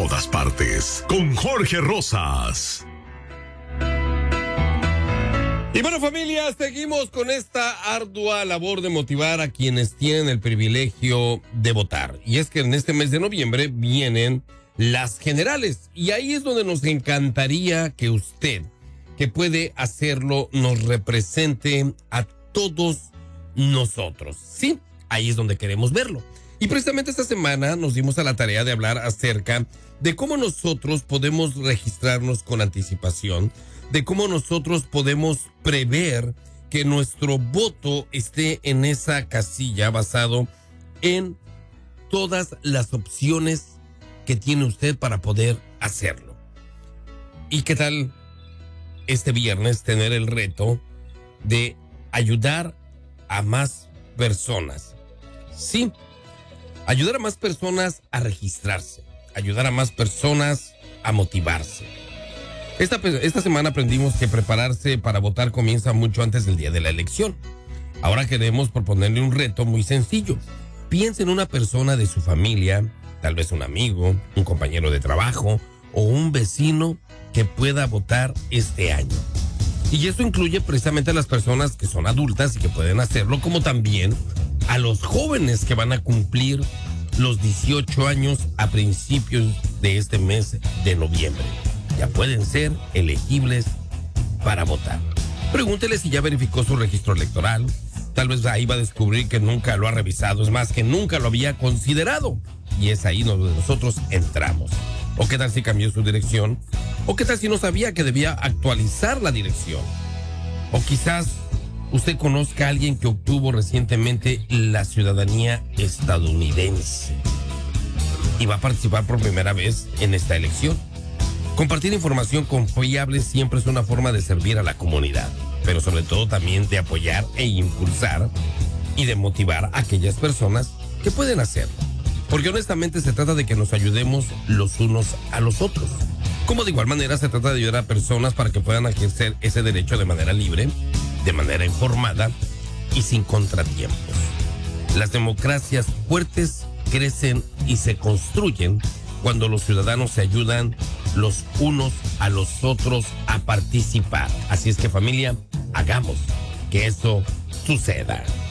todas partes. Con Jorge Rosas. Y bueno, familia, seguimos con esta ardua labor de motivar a quienes tienen el privilegio de votar. Y es que en este mes de noviembre vienen las generales. Y ahí es donde nos encantaría que usted, que puede hacerlo, nos represente a todos nosotros. Sí, ahí es donde queremos verlo. Y precisamente esta semana nos dimos a la tarea de hablar acerca de cómo nosotros podemos registrarnos con anticipación, de cómo nosotros podemos prever que nuestro voto esté en esa casilla basado en todas las opciones que tiene usted para poder hacerlo. ¿Y qué tal este viernes tener el reto de ayudar a más personas? Sí, ayudar a más personas a registrarse, ayudar a más personas a motivarse. Esta semana aprendimos que prepararse para votar comienza mucho antes del día de la elección. Ahora queremos proponerle un reto muy sencillo. Piense en una persona de su familia, tal vez un amigo, un compañero de trabajo o un vecino que pueda votar este año. Y eso incluye precisamente a las personas que son adultas y que pueden hacerlo, como también a los jóvenes que van a cumplir los 18 años a principios de este mes de noviembre. Ya pueden ser elegibles para votar. Pregúntele si ya verificó su registro electoral. Tal vez ahí va a descubrir que nunca lo ha revisado, es más, que nunca lo había considerado. Y es ahí donde nosotros entramos. ¿O qué tal si cambió su dirección? ¿O qué tal si no sabía que debía actualizar la dirección? O quizás usted conozca a alguien que obtuvo recientemente la ciudadanía estadounidense y va a participar por primera vez en esta elección. Compartir información confiable siempre es una forma de servir a la comunidad, pero sobre todo también de apoyar e impulsar y de motivar a aquellas personas que pueden hacerlo. Porque honestamente se trata de que nos ayudemos los unos a los otros. Como de igual manera se trata de ayudar a personas para que puedan ejercer ese derecho de manera libre, de manera informada y sin contratiempos. Las democracias fuertes crecen y se construyen cuando los ciudadanos se ayudan los unos a los otros a participar. Así es que, familia, hagamos que eso suceda.